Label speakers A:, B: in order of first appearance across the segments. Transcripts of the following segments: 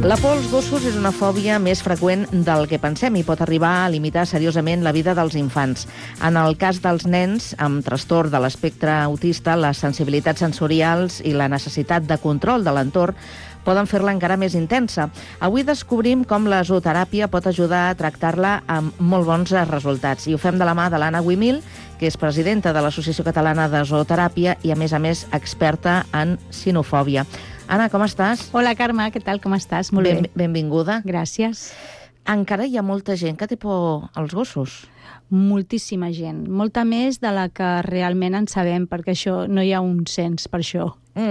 A: La por als gossos és una fòbia més freqüent del que pensem i pot arribar a limitar seriosament la vida dels infants. En el cas dels nens amb trastorn de l'espectre autista, les sensibilitats sensorials i la necessitat de control de l'entorn poden fer-la encara més intensa. Avui descobrim com la zooteràpia pot ajudar a tractar-la amb molt bons resultats. I ho fem de la mà de l'Anna Guimil, que és presidenta de l'Associació Catalana de Zooteràpia i, a més, experta en sinofòbia. Anna, com estàs?
B: Hola, Carme, què tal? Com estàs? Molt bé.
A: Benvinguda.
B: Gràcies.
A: Encara hi ha molta gent que té por als gossos?
B: Moltíssima gent. Molta més de la que realment en sabem, perquè això no hi ha un cens per això.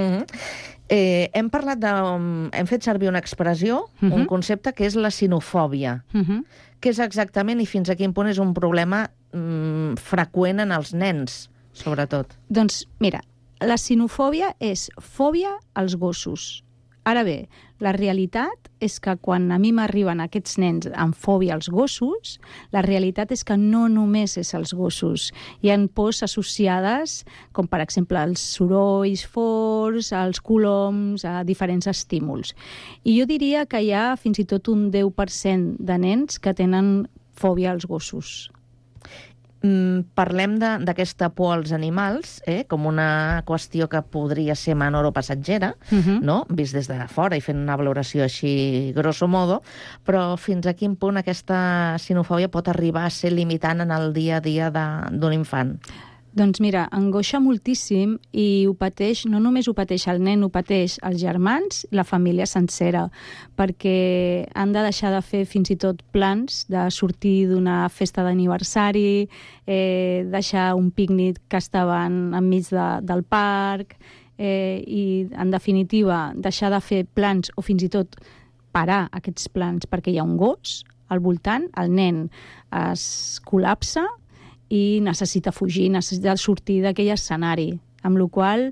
A: Hem fet servir una expressió, un concepte que és la sinofòbia. Què és exactament i fins a quin punt és un problema freqüent en els nens, sobretot?
B: Doncs, mira, la sinofòbia és fòbia als gossos. Ara bé, la realitat és que quan a mi m'arriben aquests nens amb fòbia als gossos, la realitat és que no només és als gossos. Hi ha pors associades, com per exemple als sorolls forts, als coloms, a diferents estímuls. I jo diria que hi ha fins i tot un 10% de nens que tenen fòbia als gossos.
A: Parlem d'aquesta por als animals com una qüestió que podria ser menor o passatgera, no? Vist des de fora i fent una valoració així grosso modo, però fins a quin punt aquesta sinofòbia pot arribar a ser limitant en el dia a dia d'un infant?
B: Doncs mira, angoixa moltíssim i ho pateix, no només ho pateix el nen, ho pateix els germans i la família sencera, perquè han de deixar de fer fins i tot plans de sortir d'una festa d'aniversari, deixar un pícnic que estaven enmig del parc i, en definitiva, deixar de fer plans o fins i tot parar aquests plans perquè hi ha un gos al voltant, el nen es col·lapsa i necessita fugir, necessita sortir d'aquell escenari, amb la qual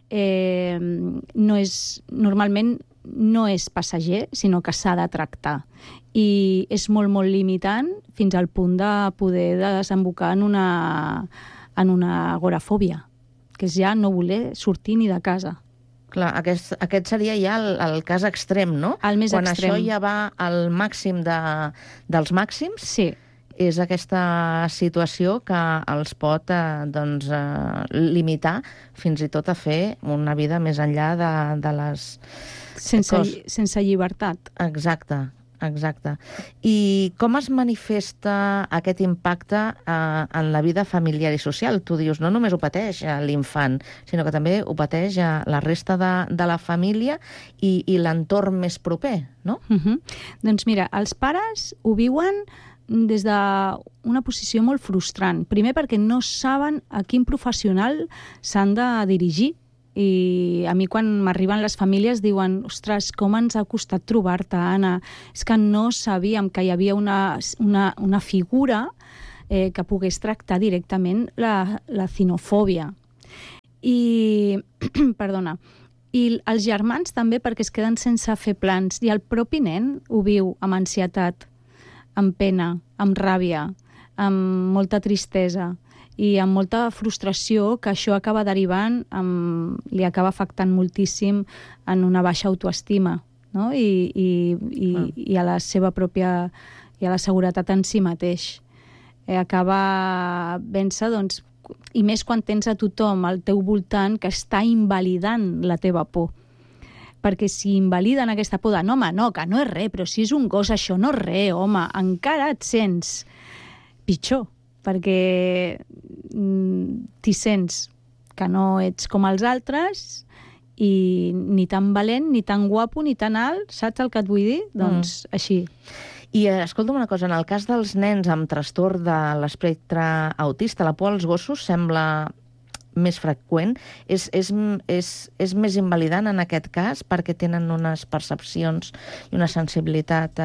B: normalment no és passager, sinó que s'ha de tractar. I és molt, molt limitant fins al punt de poder desembocar en una agorafòbia, que és ja no voler sortir ni de casa.
A: Clar, aquest seria ja el cas extrem, no?
B: El més extrem.
A: Quan això ja va al màxim dels màxims?
B: Sí.
A: És aquesta situació que els pot limitar fins i tot a fer una vida més enllà de les...
B: Sense llibertat.
A: Exacte. I com es manifesta aquest impacte en la vida familiar i social? Tu dius, no només ho pateix l'infant, sinó que també ho pateix la resta de la família i l'entorn més proper, no?
B: Doncs mira, els pares ho viuen des d'una posició molt frustrant. Primer perquè no saben a quin professional s'han de dirigir. I a mi quan m'arriben les famílies diuen ostres, com ens ha costat trobar-te, Anna? És que no sabíem que hi havia una figura que pogués tractar directament la sinofòbia. I els germans també perquè es queden sense fer plans. I el propi nen ho viu amb ansietat, amb pena, amb ràbia, amb molta tristesa i amb molta frustració, que això acaba derivant, li acaba afectant moltíssim en una baixa autoestima, no? I a la seva pròpia i a la seguretat en si mateix. Acaba vèncer, doncs, i més quan tens a tothom al teu voltant que està invalidant la teva por. Perquè si invaliden aquesta por de no, home, no, que no és res, però si és un gos això no és res, home, encara et sents pitjor, perquè t'hi sents que no ets com els altres i ni tan valent, ni tan guapo, ni tan alt, saps el que et vull dir? Doncs així.
A: I escolta'm una cosa, en el cas dels nens amb trastorn de l'espectre autista, la por als gossos sembla més freqüent, és més invalidant en aquest cas perquè tenen unes percepcions i una sensibilitat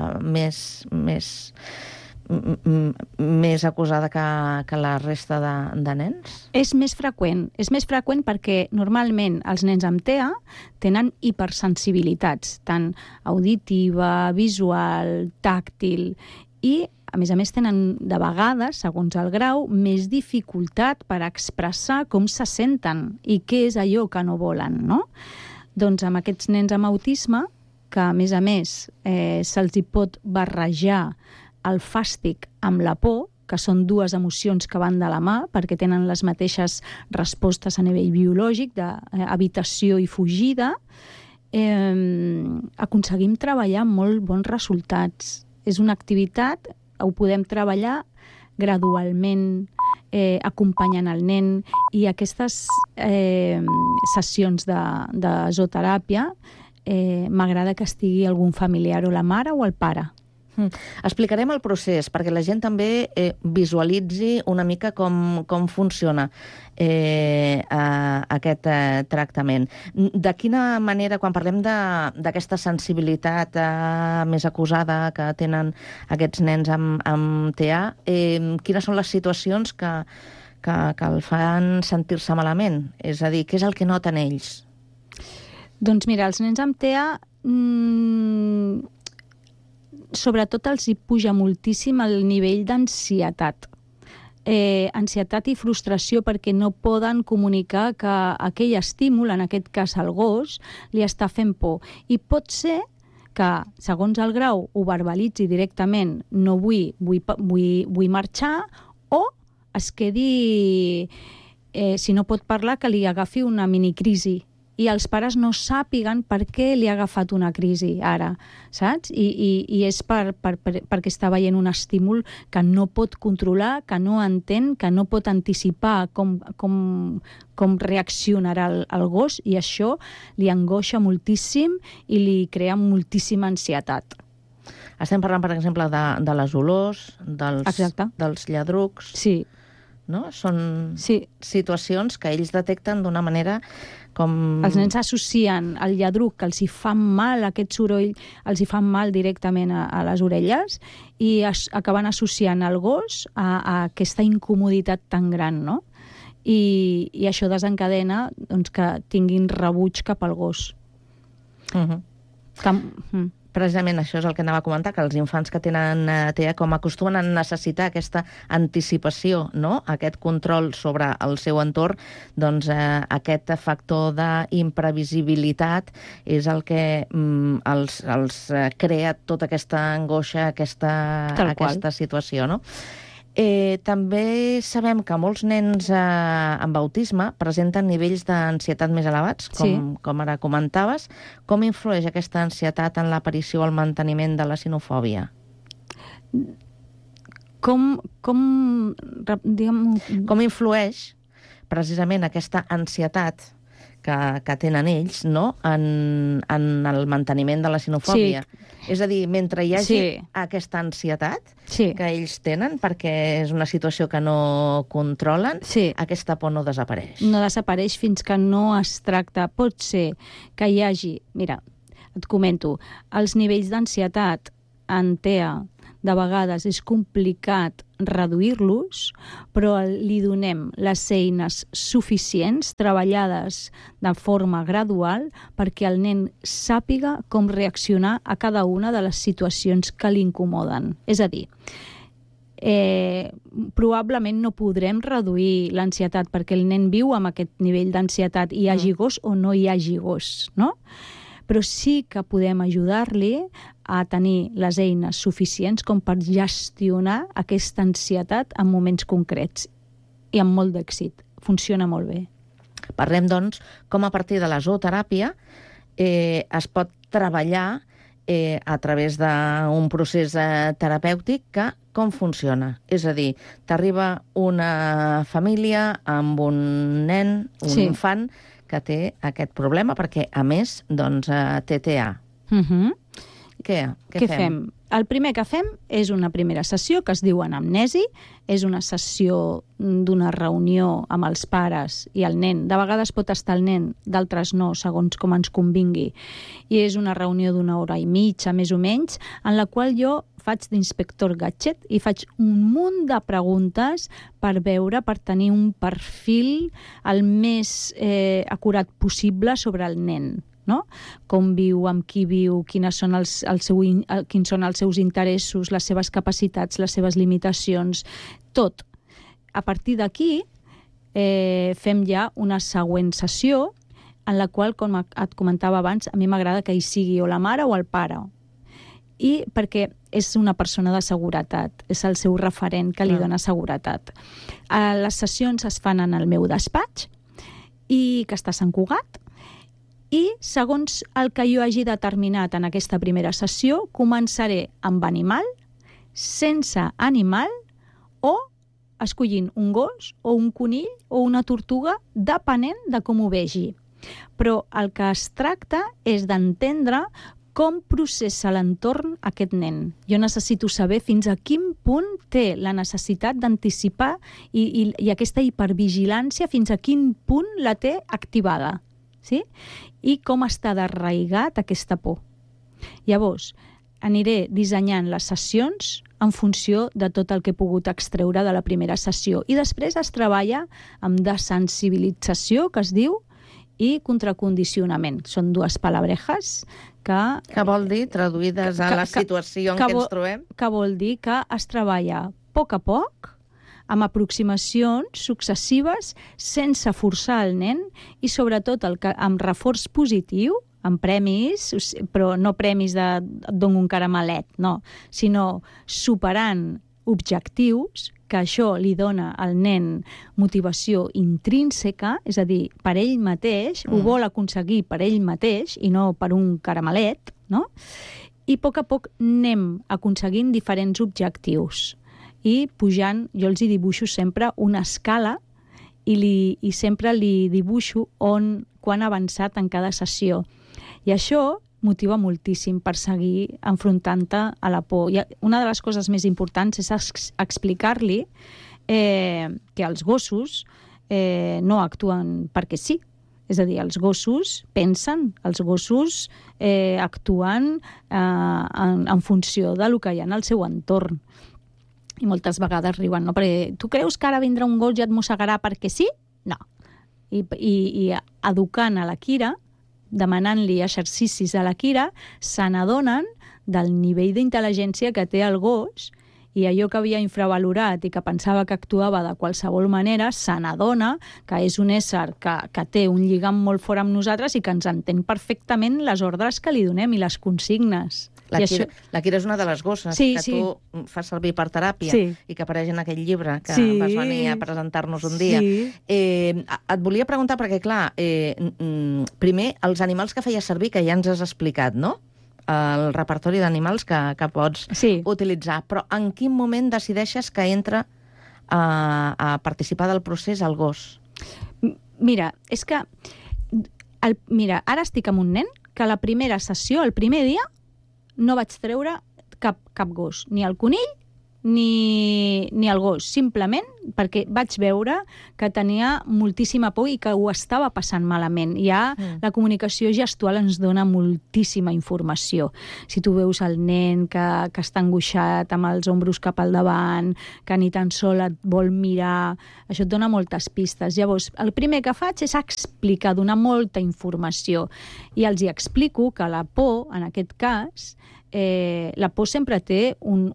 A: més acusada que la resta de nens?
B: És més freqüent perquè normalment els nens amb TEA tenen hipersensibilitats, tant auditiva, visual, tàctil, i a més, tenen de vegades, segons el grau, més dificultat per expressar com se senten i què és allò que no volen, no? Doncs amb aquests nens amb autisme, que, a més, se'ls hi pot barrejar el fàstic amb la por, que són dues emocions que van de la mà, perquè tenen les mateixes respostes a nivell biològic, d'evitació i fugida, aconseguim treballar molt bons resultats. És una activitat, ho podem treballar gradualment, acompanyant el nen, i aquestes sessions de zooteràpia m'agrada que estigui algun familiar, o la mare o el pare.
A: Explicarem el procés perquè la gent també visualitzi una mica com funciona aquest tractament. De quina manera, quan parlem d'aquesta sensibilitat més acusada que tenen aquests nens amb TEA, quines són les situacions que el fan sentir-se malament? És a dir, què és el que noten ells?
B: Doncs mira, els nens amb TEA sobretot els hi puja moltíssim el nivell d'ansietat. Ansietat i frustració perquè no poden comunicar que aquell estímul, en aquest cas el gos, li està fent por. I pot ser que, segons el grau, ho verbalitzi directament, no vull marxar, o es quedi, si no pot parlar, que li agafi una minicrisi. I els pares no sàpiguen per què li ha agafat una crisi ara, saps? I és perquè està veient un estímul que no pot controlar, que no entén, que no pot anticipar com reaccionarà el gos, i això li angoixa moltíssim i li crea moltíssima ansietat.
A: Estem parlant, per exemple, de les olors, dels lladrucs...
B: Sí.
A: No? Són situacions que ells detecten d'una manera com...
B: Els nens associen el lladruc, que els hi fa mal, aquest soroll, els hi fa mal directament a les orelles, i acaben associant el gos a aquesta incomoditat tan gran, no? I això desencadena doncs, que tinguin rebuig cap al gos.
A: Precisament això és el que anava a comentar, que els infants que tenen TEA com acostumen a necessitar aquesta anticipació, no? Aquest control sobre el seu entorn, doncs aquest factor d'imprevisibilitat és el que els crea tota aquesta angoixa, aquesta situació, no? També sabem que molts nens amb autisme presenten nivells d'ansietat més elevats, com ara comentaves. Com influeix aquesta ansietat en l'aparició o el manteniment de la sinofòbia? Com influeix precisament aquesta ansietat que tenen ells, no?, en el manteniment de la sinofòbia. És a dir, mentre hi hagi aquesta ansietat que ells tenen, perquè és una situació que no controlen, aquesta por no desapareix.
B: No desapareix fins que no es tracta. Pot ser que hi hagi... Mira, et comento, els nivells d'ansietat en TEA de vegades és complicat reduir-los, però li donem les eines suficients, treballades de forma gradual, perquè el nen sàpiga com reaccionar a cada una de les situacions que l'incomoden. És a dir, probablement no podrem reduir l'ansietat perquè el nen viu amb aquest nivell d'ansietat, hi hagi gos o no hi hagi gos, no? Però sí que podem ajudar-li a tenir les eines suficients com per gestionar aquesta ansietat en moments concrets, i amb molt d'èxit. Funciona molt bé.
A: Parlem, doncs, com a partir de la zooteràpia es pot treballar a través d'un procés terapèutic que com funciona? És a dir, t'arriba una família amb un nen, un infant, que té aquest problema, perquè, a més, doncs, té TEA. Què fem?
B: El primer que fem és una primera sessió que es diu anamnesi. És una sessió d'una reunió amb els pares i el nen. De vegades pot estar el nen, d'altres no, segons com ens convingui. I és una reunió d'una hora i mitja, més o menys, en la qual jo faig d'inspector gadget i faig un munt de preguntes per tenir un perfil el més acurat possible sobre el nen. No? Com viu, amb qui viu, quins són els seus interessos, les seves capacitats, les seves limitacions, tot. A partir d'aquí fem ja una següent sessió en la qual, com et comentava abans, a mi m'agrada que hi sigui o la mare o el pare. I perquè és una persona de seguretat, és el seu referent que li dona seguretat. Les sessions es fan en el meu despatx, i que està a Sant Cugat, i segons el que jo hagi determinat en aquesta primera sessió, començaré amb animal, sense animal, o escollint un gos, o un conill, o una tortuga, depenent de com ho vegi. Però el que es tracta és d'entendre com processa l'entorn aquest nen. Jo necessito saber fins a quin punt té la necessitat d'anticipar i aquesta hipervigilància, fins a quin punt la té activada. Sí? I com està d'arraigat aquesta por. Llavors, aniré dissenyant les sessions en funció de tot el que he pogut extreure de la primera sessió. I després es treballa amb desensibilització, que es diu, i contracondicionament. Són dues palabrejas que...
A: Què vol dir, traduïdes a la situació en què ens trobem?
B: Que vol dir que es treballa a poc, amb aproximacions successives, sense forçar el nen, i sobretot amb reforç positiu, amb premis, però no premis de et dono un caramelet, no, sinó superant objectius, que això li dona al nen motivació intrínseca, és a dir, per ell mateix, ho vol aconseguir per ell mateix i no per un caramelet, no? I a poc anem aconseguint diferents objectius i pujant, jo els hi dibuixo sempre una escala i sempre li dibuixo quan ha avançat en cada sessió. I això motiva moltíssim per seguir enfrontant-te a la por. I una de les coses més importants és explicar-li que els gossos no actuen perquè sí. És a dir, els gossos pensen, els gossos actuen en funció del que hi ha en el seu entorn. I moltes vegades riuen, no? Perquè tu creus que ara vindrà un gos i et mossegarà perquè sí? No. I educant a la Kira, demanant-li exercicis a la Kira, se n'adonen del nivell d'intel·ligència que té el gos, i allò que havia infravalorat i que pensava que actuava de qualsevol manera, se n'adona que és un ésser que té un lligam molt fort amb nosaltres i que ens entén perfectament les ordres que li donem i les consignes.
A: La Kira és una de les gosses que tu fas servir per teràpia i que apareix en aquell llibre que vas venir a presentar-nos un dia. Et volia preguntar, perquè clar, primer, els animals que feies servir, que ja ens has explicat, no? El repertori d'animals que pots utilitzar. Però en quin moment decideixes que entra a participar del procés el gos?
B: Mira, és que... ara estic amb un nen que la primera sessió, el primer dia, no vaig treure cap gos, ni el conill ni el gos, simplement perquè vaig veure que tenia moltíssima por i que ho estava passant malament. Ja la comunicació gestual ens dona moltíssima informació. Si tu veus el nen que està angoixat amb els ombros cap al davant, que ni tan sol et vol mirar, això et dona moltes pistes. Llavors, el primer que faig és explicar, donar molta informació. I els hi explico que la por, en aquest cas, la por sempre té un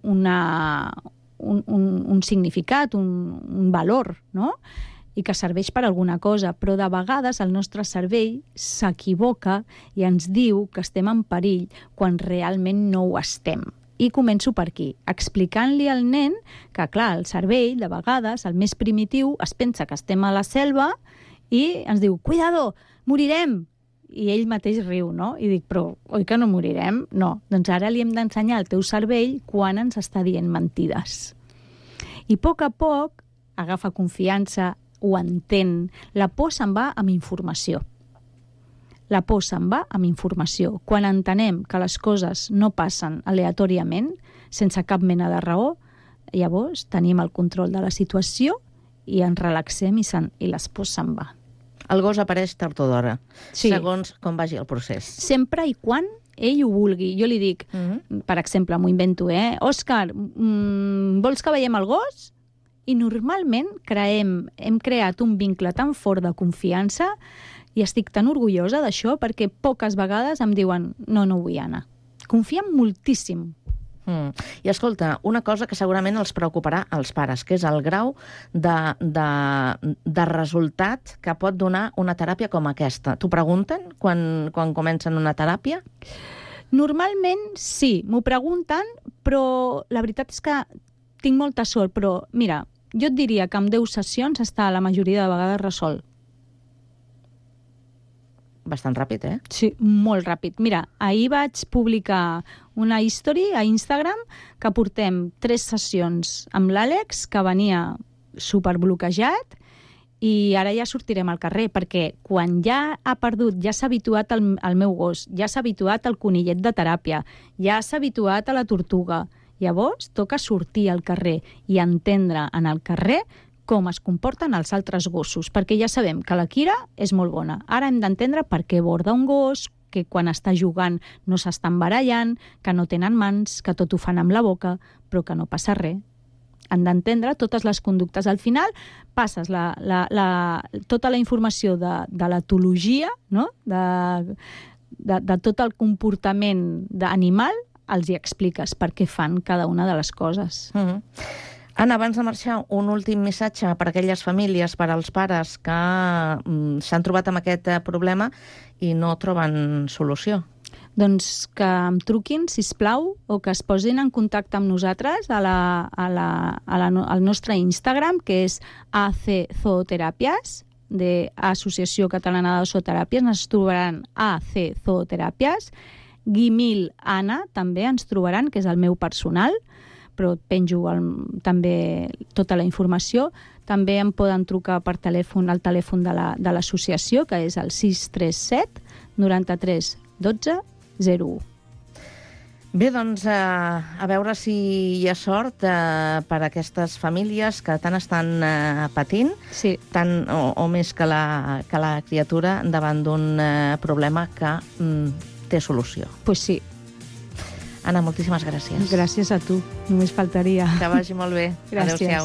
B: significat, un valor, no? I que serveix per alguna cosa, però de vegades el nostre cervell s'equivoca i ens diu que estem en perill quan realment no ho estem. I començo per aquí, explicant-li al nen que, clar, el cervell, de vegades, el més primitiu, es pensa que estem a la selva i ens diu, cuidado, morirem! I ell mateix riu, no? I dic, però oi que no morirem? No. Doncs ara li hem d'ensenyar al teu cervell quan ens està dient mentides. I a poc agafa confiança, ho entén. La por se'n va amb informació. La por se'n va amb informació. Quan entenem que les coses no passen aleatòriament, sense cap mena de raó, llavors tenim el control de la situació i ens relaxem i les pors se'n va.
A: El gos apareix tard o d'hora, segons com vagi el procés.
B: Sempre i quan ell ho vulgui. Jo li dic, per exemple, m'ho invento, Òscar, vols que veiem el gos? I normalment hem creat un vincle tan fort de confiança i estic tan orgullosa d'això perquè poques vegades em diuen no vull anar. Confiem moltíssim
A: I escolta, una cosa que segurament els preocuparà als pares, que és el grau de resultat que pot donar una teràpia com aquesta. T'ho pregunten quan comencen una teràpia?
B: Normalment sí, m'ho pregunten, però la veritat és que tinc molta sort, però mira, jo et diria que amb 10 sessions està la majoria de vegades resolt.
A: Bastant ràpid, eh?
B: Sí, molt ràpid. Mira, ahir vaig publicar una history a Instagram que portem 3 sessions amb l'Àlex, que venia superbloquejat, i ara ja sortirem al carrer, perquè quan ja ha perdut, ja s'ha habituat al meu gos, ja s'ha habituat al conillet de teràpia, ja s'ha habituat a la tortuga, llavors toca sortir al carrer i entendre en el carrer com es comporten els altres gossos, perquè ja sabem que la Kira és molt bona. Ara hem d'entendre per què borda un gos, que quan està jugant no s'estan barallant, que no tenen mans, que tot ho fan amb la boca, però que no passa res. Han d'entendre totes les conductes. Al final passes tota la informació de l'etologia, no? de tot el comportament d'animal, els hi expliques per què fan cada una de les coses.
A: Anna, abans de marxar, un últim missatge per a aquelles famílies, per als pares que s'han trobat amb aquest problema i no troben solució.
B: Doncs que em truquin, sisplau, o que es posin en contacte amb nosaltres al nostre Instagram, que és AC Zooteràpies, d'Associació Catalana de Zooteràpies. Ens trobaran AC Zooteràpies. Guimil Anna també ens trobaran, que és el meu personal, però penjo també tota la informació. També em poden trucar per telèfon al telèfon de l'associació, que és el 637 93 12 01.
A: Bé, doncs, a veure si hi ha sort per a aquestes famílies que tant estan patint,
B: sí,
A: tant o més que la criatura davant d'un problema que té solució.
B: Pues sí.
A: Anna, moltíssimes gràcies.
B: Gràcies a tu, només faltaria.
A: Que vagi molt bé.
B: Gràcies.
A: Adéu-siau.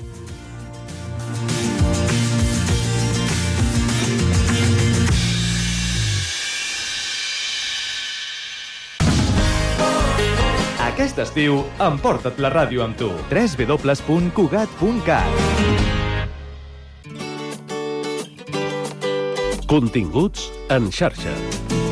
C: Aquest estiu, emporta't la ràdio amb tu. www.cugat.cat.
D: Continguts en xarxa.